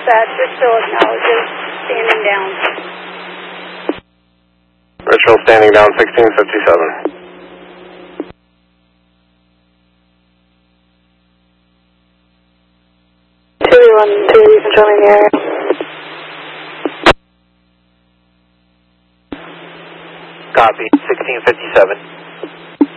dispatcher still acknowledges standing down. Richville standing down 1657. 213 controlling the area. Copy, 1657.